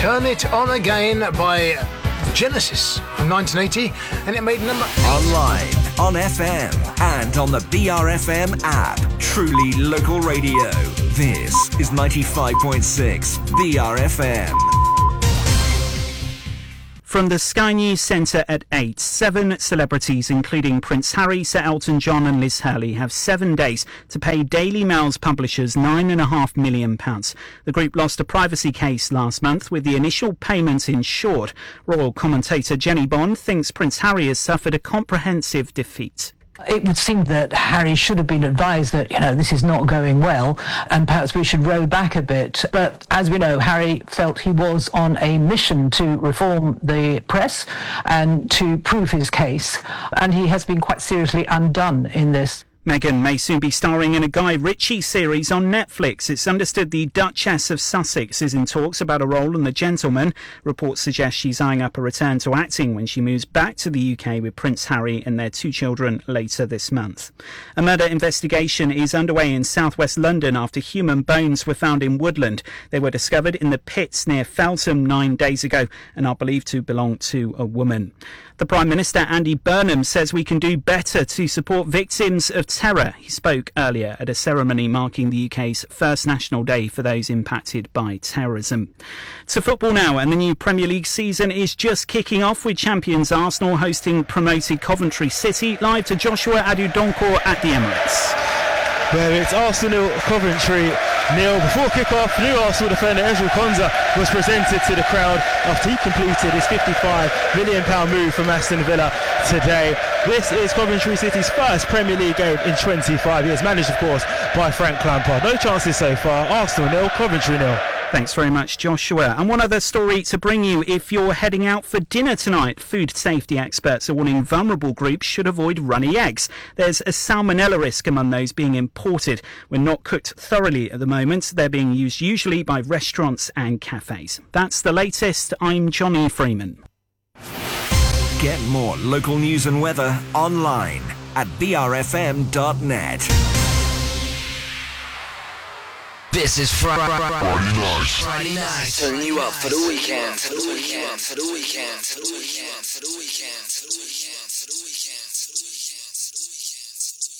Turn It On Again by Genesis from 1980, and it made number... Online, on FM, and on the BRFM app. Truly local radio. This is 95.6 BRFM. From the Sky News Centre at 8, 7 celebrities, including Prince Harry, Sir Elton John and Liz Hurley, have 7 days to pay Daily Mail's publishers £9.5 million. The group lost a privacy case last month with the initial payment insured. Royal commentator Jenny Bond thinks Prince Harry has suffered a comprehensive defeat. It would seem that Harry should have been advised that, this is not going well and perhaps we should row back a bit. But as we know, Harry felt he was on a mission to reform the press and to prove his case, and he has been quite seriously undone in this. Meghan may soon be starring in a Guy Ritchie series on Netflix. It's understood the Duchess of Sussex is in talks about a role in The Gentleman. Reports suggest she's eyeing up a return to acting when she moves back to the UK with Prince Harry and their 2 children later this month. A murder investigation is underway in southwest London after human bones were found in woodland. They were discovered in the pits near Feltham 9 days ago and are believed to belong to a woman. The Prime Minister, Andy Burnham, says we can do better to support victims of terror. He spoke earlier at a ceremony marking the UK's first National Day for those impacted by terrorism. To football now, and the new Premier League season is just kicking off with champions Arsenal hosting promoted Coventry City. Live to Joshua Adu-Donkor at the Emirates. Where it's Arsenal, Coventry 0. Before kick-off, new Arsenal defender Ezri Konsa was presented to the crowd after he completed his £55 million move from Aston Villa today. This is Coventry City's first Premier League game in 25 years, managed of course by Frank Lampard. No chances so far. Arsenal 0, Coventry 0. Thanks very much, Joshua. And one other story to bring you if you're heading out for dinner tonight. Food safety experts are warning vulnerable groups should avoid runny eggs. There's a salmonella risk among those being imported. When not cooked thoroughly at the moment, they're being used usually by restaurants and cafes. That's the latest. I'm Johnny Freeman. Get more local news and weather online at brfm.net. This is Friday night. Turning you up for the weekend.